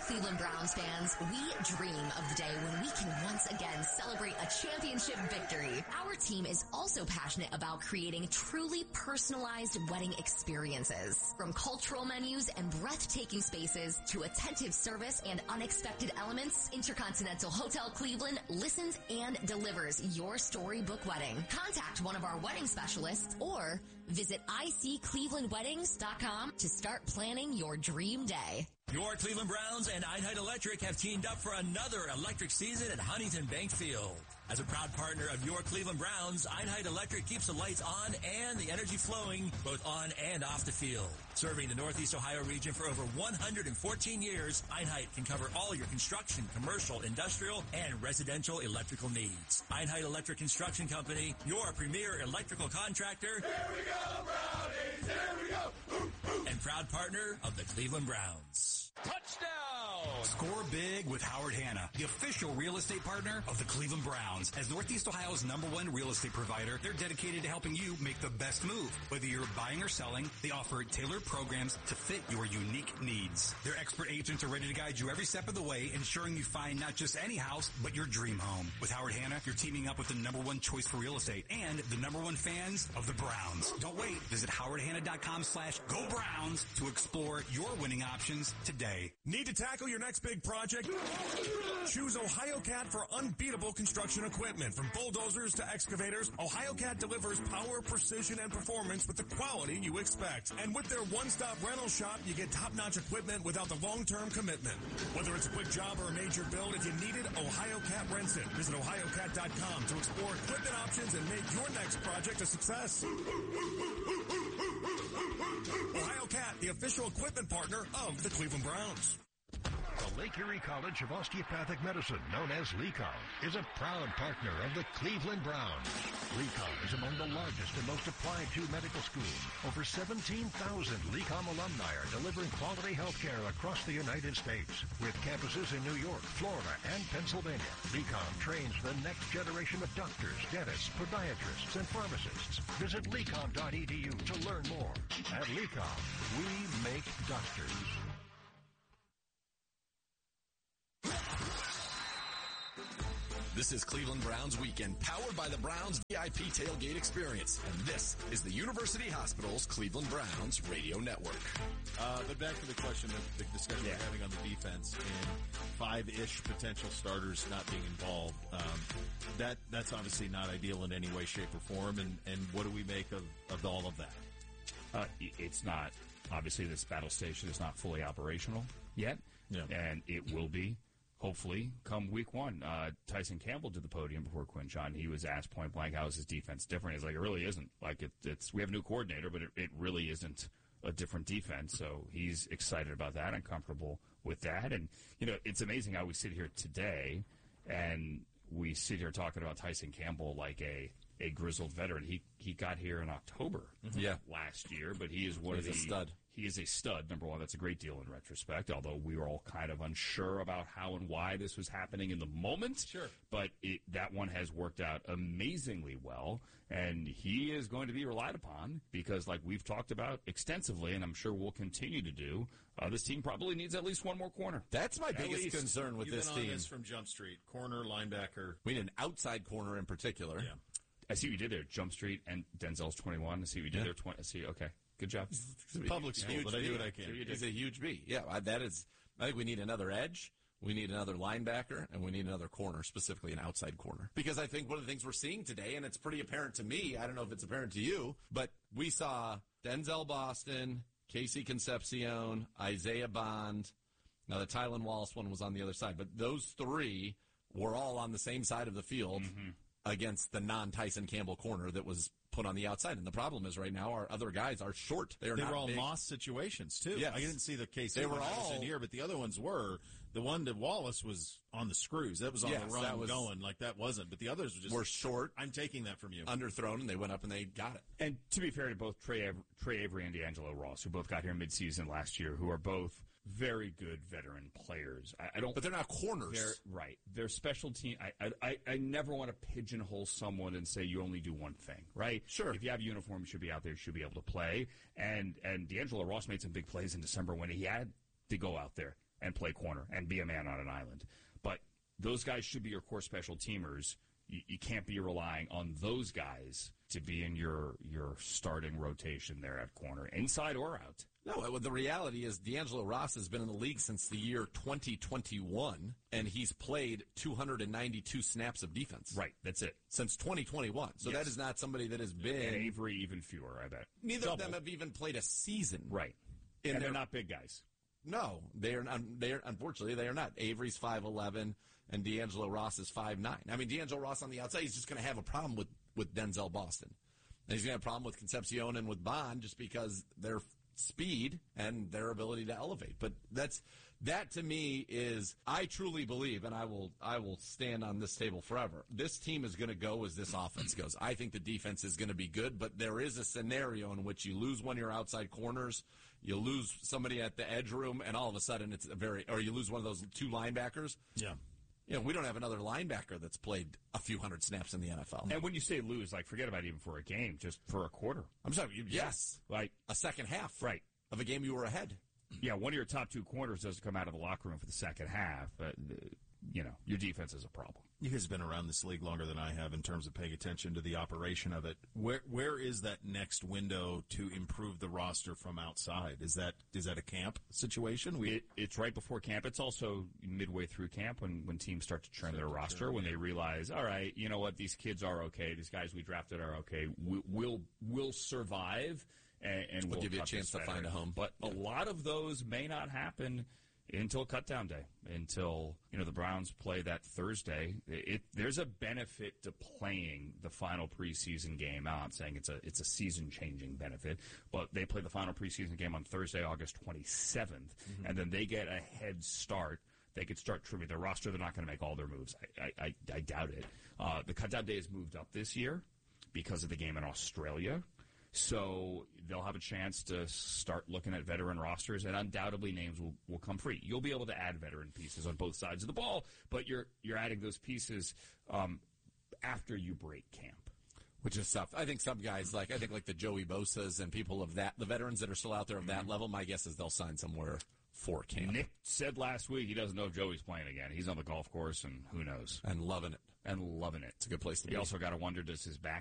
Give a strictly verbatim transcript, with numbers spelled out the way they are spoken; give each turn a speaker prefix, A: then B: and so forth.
A: Cleveland Browns fans, we dream of the day when we can once again celebrate a championship victory. Our team is also passionate about creating truly personalized wedding experiences. From cultural menus and breathtaking spaces to attentive service and unexpected elements, Intercontinental Hotel Cleveland listens and delivers your storybook wedding. Contact one of our wedding specialists or visit I C cleveland weddings dot com to start planning your dream day.
B: Your Cleveland Browns and Einheit Electric have teamed up for another electric season at Huntington Bank Field. As a proud partner of your Cleveland Browns, Einheit Electric keeps the lights on and the energy flowing both on and off the field. Serving the Northeast Ohio region for over one hundred fourteen years, Einheit can cover all your construction, commercial, industrial, and residential electrical needs. Einheit Electric Construction Company, your premier electrical contractor.
C: Here we go, Brownies! Here we go!
B: And proud partner of the Cleveland Browns.
D: Touchdown!
E: Score big with Howard Hanna, the official real estate partner of the Cleveland Browns. As Northeast Ohio's number one real estate provider, they're dedicated to helping you make the best move. Whether you're buying or selling, they offer tailored programs to fit your unique needs. Their expert agents are ready to guide you every step of the way, ensuring you find not just any house, but your dream home. With Howard Hanna, you're teaming up with the number one choice for real estate and the number one fans of the Browns. Don't wait. Visit howard hanna dot com slash go Browns to explore your winning options today.
F: Need to tackle your next big project? Choose OhioCat for unbeatable construction equipment. From bulldozers to excavators, OhioCat delivers power, precision, and performance with the quality you expect. And with their one-stop rental shop, you get top-notch equipment without the long-term commitment. Whether it's a quick job or a major build, if you need it, OhioCat rents it. Visit ohio cat dot com to explore equipment options and make your next project a success. OhioCat, the official equipment partner of the Cleveland Browns.
G: The Lake Erie College of Osteopathic Medicine, known as LECOM, is a proud partner of the Cleveland Browns. LECOM is among the largest and most applied to medical schools. Over seventeen thousand LECOM alumni are delivering quality health care across the United States. With campuses in New York, Florida, and Pennsylvania, LECOM trains the next generation of doctors, dentists, podiatrists, and pharmacists. Visit lecom dot e d u to learn more. At LECOM, we make doctors.
D: This is Cleveland Browns Weekend, powered by the Browns V I P Tailgate Experience. And this is the University Hospital's Cleveland Browns Radio Network.
H: Uh, but back to the question, of the discussion yeah. we're having on the defense and five-ish potential starters not being involved. Um, that that's obviously not ideal in any way, shape, or form. And, and what do we make of, of all of that?
I: Uh, it's not, obviously this battle station is not fully operational yet, yeah. and it will be. Hopefully, come week one. Uh, Tyson Campbell did the podium before Quinshon. He was asked point blank, how is his defense different? He's like, it really isn't. Like, it, it's we have a new coordinator, but it, it really isn't a different defense. So he's excited about that and comfortable with that. And, you know, it's amazing how we sit here today and we sit here talking about Tyson Campbell like a, a grizzled veteran. He he got here in October mm-hmm. yeah. last year, but he is one
H: He's
I: of the...
H: a stud.
I: He is a stud, number one. That's a great deal in retrospect, although we were all kind of unsure about how and why this was happening in the moment.
H: Sure.
I: But it, that one has worked out amazingly well, and he is going to be relied upon because, like we've talked about extensively, and I'm sure we'll continue to do, uh, this team probably needs at least one more corner.
H: That's my
I: at
H: biggest
I: least.
H: concern with
I: You've
H: this
I: been on
H: team.
I: this
H: from Jump Street, corner, linebacker. We need an outside corner in particular.
I: Yeah. I see what you did there, Jump Street and Denzel's twenty-one. I see what you did
H: yeah.
I: there. twenty. I see, okay. Good job.
H: Public school, but I do what I can.
I: It's
H: a huge B. Yeah, that is. I think we need another edge. We need another linebacker, and we need another corner, specifically an outside corner. Because I think one of the things we're seeing today, and it's pretty apparent to me, I don't know if it's apparent to you, but we saw Denzel Boston, Casey Concepcion, Isaiah Bond. Now, the Tylan Wallace one was on the other side, but those three were all on the same side of the field mm-hmm. against the non-Tyson Campbell corner that was put on the outside. And the problem is right now our other guys are short. They, are
J: they
H: not
J: were all
H: big.
J: Moss situations, too.
H: Yes.
J: I didn't see the K C
H: they were
J: one
H: all
J: in here, but the other ones were. The one that Wallace was on the screws. That was on
H: yes,
J: the run
H: that was,
J: going. Like, that wasn't. But the others were just.
H: Were short.
J: I'm taking that from you.
H: Underthrown, and they went up and they got it.
I: And to be fair to both Trey, Trey Avery and D'Angelo Ross, who both got here midseason last year, who are both very good veteran players. I, I don't,
H: but they're not corners.
I: They're, right. They're special team. I, I I never want to pigeonhole someone and say you only do one thing. Right.
H: Sure.
I: If you have a uniform, you should be out there. You should be able to play. And and D'Angelo Ross made some big plays in December when he had to go out there and play corner and be a man on an island. But those guys should be your core special teamers. You, you can't be relying on those guys to be in your your starting rotation there at corner, inside or out.
H: No, the reality is D'Angelo Ross has been in the league since the year twenty twenty-one, and he's played two hundred ninety-two snaps of defense.
I: Right, that's it.
H: Since twenty twenty-one. So
I: Yes.
H: that is not somebody that has been...
I: And Avery even fewer, I bet.
H: Neither
I: Double.
H: of them have even played a season.
I: Right.
H: In
I: and
H: their,
I: they're not big guys.
H: No, they are not. They are, unfortunately, they are not. Avery's five eleven, and D'Angelo Ross is five nine. I mean, D'Angelo Ross on the outside, he's just going to have a problem with, with Denzel Boston. And he's going to have a problem with Concepcion and with Bond just because their speed and their ability to elevate. But that's that to me is, I truly believe, and I will I will stand on this table forever, this team is going to go as this offense goes. I think the defense is going to be good, but there is a scenario in which you lose one of your outside corners, you lose somebody at the edge room, and all of a sudden it's a very, or you lose one of those two linebackers.
J: Yeah.
H: You know, we don't have another linebacker that's played a few hundred snaps in the N F L.
I: And when you say lose, like, forget about even for a game, just for a quarter.
H: I'm sorry, yes.
I: Like
H: a second half
I: right.
H: of a game you were ahead.
I: Yeah, one of your top two corners doesn't come out of the locker room for the second half. But, uh, you know, your defense is a problem.
J: You guys have been around this league longer than I have in terms of paying attention to the operation of it. Where where is that next window to improve the roster from outside? Is that is that a camp situation? We
I: it, it's right before camp. It's also midway through camp when, when teams start to churn their roster, when they realize, all right, you know what, these kids are okay. These guys we drafted are okay. We, we'll we'll survive, and, and
H: we'll,
I: we'll
H: give you a chance to find a home.
I: But
H: yeah.
I: a lot of those may not happen until cutdown day, until, you know, the Browns play that Thursday. It, there's a benefit to playing the final preseason game. I'm not saying it's a it's a season-changing benefit, but they play the final preseason game on Thursday, August twenty-seventh, mm-hmm. and then they get a head start. They could start trimming their roster. They're not going to make all their moves. I, I, I, I doubt it. Uh, the cutdown day has moved up this year because of the game in Australia. So they'll have a chance to start looking at veteran rosters, and undoubtedly names will, will come free. You'll be able to add veteran pieces on both sides of the ball, but you're you're adding those pieces um, after you break camp.
H: Which is tough. I think some guys, like I think like the Joey Bosa's and people of that, the veterans that are still out there of that mm-hmm. level, my guess is they'll sign somewhere for camp.
I: Nick said last week he doesn't know if Joey's playing again. He's on the golf course, and who knows.
H: And loving it.
I: And loving it.
H: It's a good place to
I: he
H: be.
I: He also got to wonder, does his back